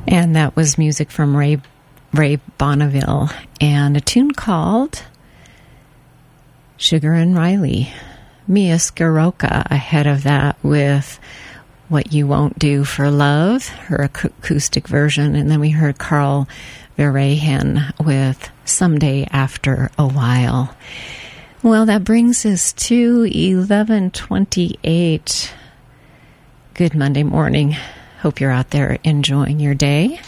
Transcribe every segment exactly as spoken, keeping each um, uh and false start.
And that was music from Ray Ray Bonneville and a tune called Sugar and Riley. Mia Skaroka ahead of that with What You Won't Do for Love, her acoustic version. And then we heard Carl Verheijen with Someday After a While. Well, that brings us to eleven twenty-eight. Good Monday morning. Hope you're out there enjoying your day.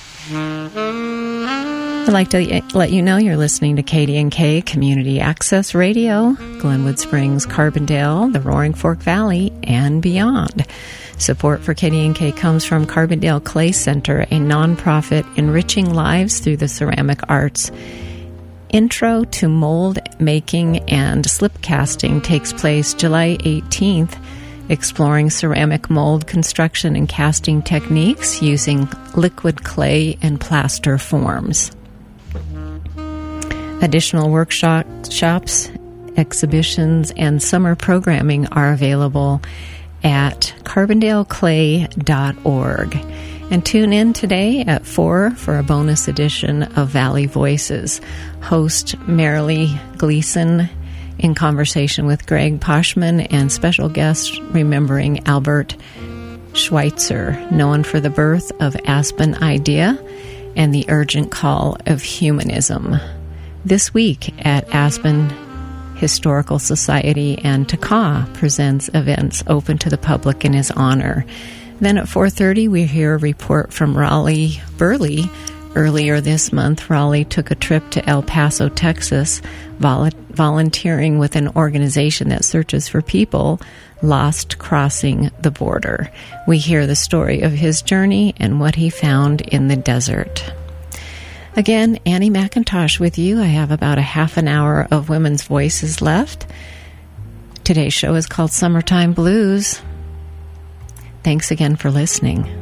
I'd like to let you know you're listening to K D N K Community Access Radio, Glenwood Springs, Carbondale, the Roaring Fork Valley, and beyond. Support for K D N K comes from Carbondale Clay Center, a nonprofit enriching lives through the ceramic arts. Intro to Mold Making and Slip Casting takes place July eighteenth, exploring ceramic mold construction and casting techniques using liquid clay and plaster forms. Additional workshops, exhibitions, and summer programming are available at carbondale clay dot org. And tune in today at four for a bonus edition of Valley Voices. Host Marilee Gleason in conversation with Greg Poshman and special guest remembering Albert Schweitzer, known for the birth of Aspen Idea and the urgent call of humanism. This week at Aspen Historical Society and T C A presents events open to the public in his honor. Then at four thirty, we hear a report from Raleigh Burley. Earlier this month, Raleigh took a trip to El Paso, Texas, vol- volunteering with an organization that searches for people lost crossing the border. We hear the story of his journey and what he found in the desert. Again, Annie McIntosh with you. I have about a half an hour of women's voices left. Today's show is called Summertime Blues. Thanks again for listening.